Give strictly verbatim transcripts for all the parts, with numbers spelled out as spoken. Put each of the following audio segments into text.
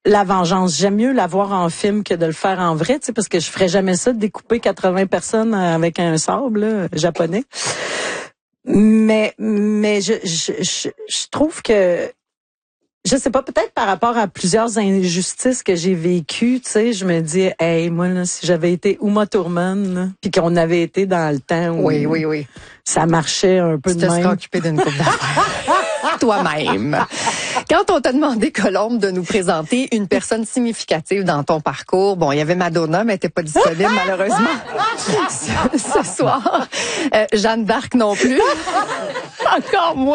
la vengeance. J'aime mieux la voir en film que de le faire en vrai, tu sais, parce que je ferais jamais ça, de découper quatre-vingts personnes avec un sabre là, japonais. Mais mais je, je je je trouve que je sais pas, peut-être par rapport à plusieurs injustices que j'ai vécues, tu sais, je me dis, hey, moi là, si j'avais été Uma Thurman, puis qu'on avait été dans le temps où oui, oui, oui. ça marchait un peu tu de même. Tu te serais occupé d'une coupe d'affaires toi-même. Quand on t'a demandé, Colombe, de nous présenter une personne significative dans ton parcours, bon, il y avait Madonna, mais elle n'était pas disponible malheureusement ce, ce soir. Euh, Jeanne d'Arc non plus. Encore moins.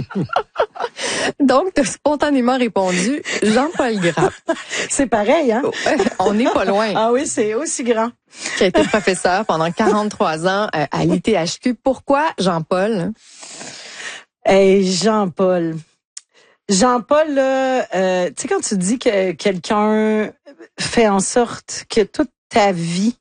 Donc, tu as spontanément répondu Jean-Paul Grappe. C'est pareil, hein? On n'est pas loin. Ah oui, c'est aussi grand. Qui a été professeur pendant quarante-trois ans euh, à l'I T H Q. Pourquoi Jean-Paul? Hey, Jean-Paul. Jean-Paul, là, euh, tu sais, quand tu dis que quelqu'un fait en sorte que toute ta vie,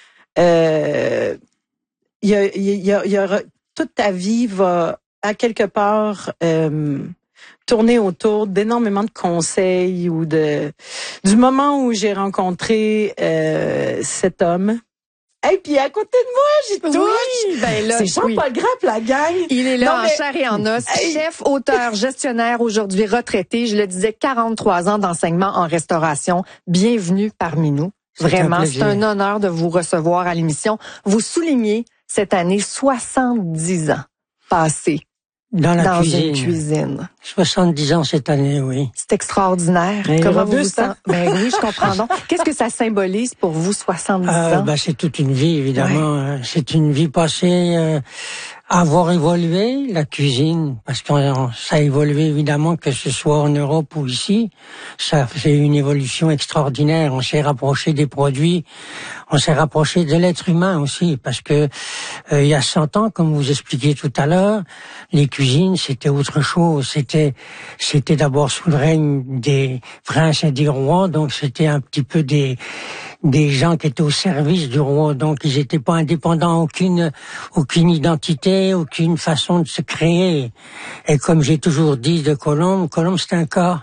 euh, y a, y a, y a, toute ta vie va à quelque part euh, tourner autour d'énormément de conseils ou de du moment où j'ai rencontré euh, cet homme. Et puis à côté de moi, j'y touche. Oui, ben là, c'est Jean-Paul oui. Grappe, la gang. Il est là non, en mais... chair et en os, hey. Chef, auteur, gestionnaire, aujourd'hui retraité. Je le disais, quarante-trois ans d'enseignement en restauration. Bienvenue parmi nous. C'est Vraiment, c'est un honneur de vous recevoir à l'émission. Vous soulignez cette année soixante-dix ans passés dans la dans cuisine. une cuisine. soixante-dix ans cette année, oui. C'est extraordinaire. Mais Comment vous vous sentez? sentez? Ben oui, je comprends donc. Qu'est-ce que ça symbolise pour vous, soixante-dix euh, ans? Ben, c'est toute une vie, évidemment. Ouais. C'est une vie passée euh, à avoir évolué, la cuisine, parce que ça a évolué, évidemment, que ce soit en Europe ou ici. Ça fait une évolution extraordinaire. On s'est rapproché des produits, on s'est rapproché de l'être humain aussi, parce que euh, il y a cent ans, comme vous expliquiez tout à l'heure, les cuisines, c'était autre chose. C'était, c'était d'abord sous le règne des princes et des rois, donc c'était un petit peu des des gens qui étaient au service du roi, donc ils n'étaient pas indépendants, aucune aucune identité, aucune façon de se créer. Et comme j'ai toujours dit de Colombe, Colombe c'est un cas.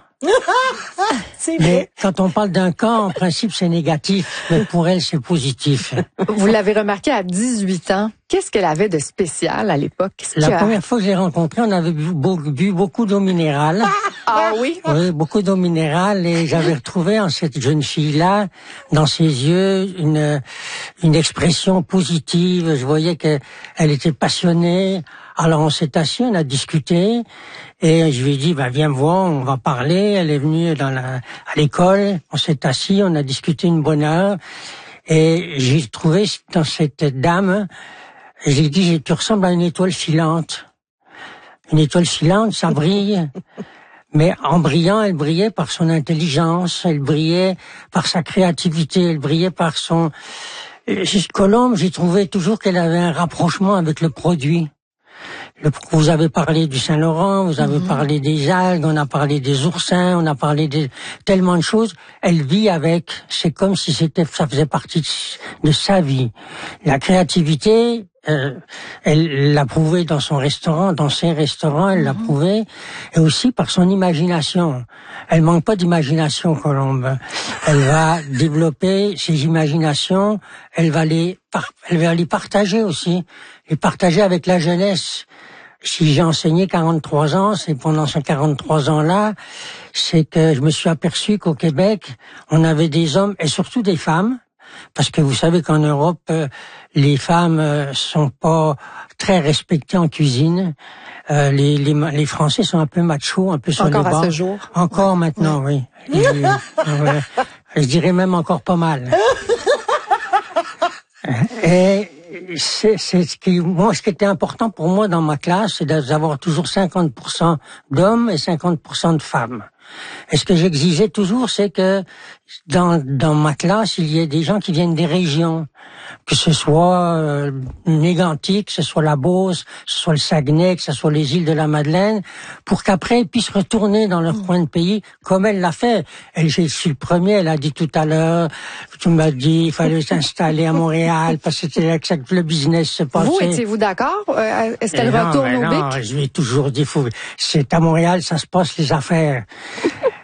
Mais quand on parle d'un cas, en principe, c'est négatif, mais pour elle, c'est positif. Vous l'avez remarqué à dix-huit ans. Qu'est-ce qu'elle avait de spécial à l'époque? La a... première fois que j'ai rencontré, on avait bu, bu beaucoup d'eau minérale. Ah oui? Oui, beaucoup d'eau minérale, et j'avais retrouvé en cette jeune fille-là, dans ses yeux, une une expression positive. Je voyais qu'elle elle était passionnée. Alors on s'est assis, on a discuté, et je lui ai dit, bah, viens me voir, on va parler. Elle est venue dans la, à l'école, on s'est assis, on a discuté une bonne heure, et j'ai trouvé dans cette dame, j'ai dit, tu ressembles à une étoile filante. Une étoile filante, ça brille, mais en brillant, elle brillait par son intelligence, elle brillait par sa créativité, elle brillait par son... Colombe, j'ai trouvé toujours qu'elle avait un rapprochement avec le produit. Le, vous avez parlé du Saint-Laurent, vous avez mmh. parlé des algues, on a parlé des oursins, on a parlé de tellement de choses. Elle vit avec, c'est comme si c'était, ça faisait partie de, de sa vie. La créativité, euh, elle l'a prouvé dans son restaurant, dans ses restaurants, elle mmh. l'a prouvé, et aussi par son imagination. Elle manque pas d'imagination, Colombe. Elle va développer ses imaginations, elle va les, elle va les partager aussi, les partager avec la jeunesse. Si j'ai enseigné quarante-trois ans, c'est pendant ces quarante-trois ans-là, c'est que je me suis aperçu qu'au Québec, on avait des hommes et surtout des femmes, parce que vous savez qu'en Europe, euh, les femmes euh, sont pas très respectées en cuisine. Euh, les, les, les Français sont un peu machos, un peu sur les bords. Encore à ce jour. Encore ouais. maintenant, ouais. oui. Et, ouais. Je dirais même encore pas mal. Et c'est, c'est ce qui, moi, ce qui était important pour moi dans ma classe, c'est d'avoir toujours cinquante pour cent d'hommes et cinquante pour cent de femmes. Et ce que j'exigeais toujours, c'est que dans, dans ma classe, il y ait des gens qui viennent des régions, que ce soit euh, Mégantic, que ce soit la Beauce, que ce soit le Saguenay, que ce soit les îles de la Madeleine, pour qu'après ils puissent retourner dans leur mmh. coin de pays, comme elle l'a fait. Elle, je suis le premier, elle a dit tout à l'heure, tu m'as dit, il fallait s'installer à Montréal, parce que c'était là que le business se passait. Vous, étiez-vous d'accord? Euh, est-ce qu'elle retourne au non, Bic? Je lui ai toujours dit, faut, c'est à Montréal, ça se passe les affaires.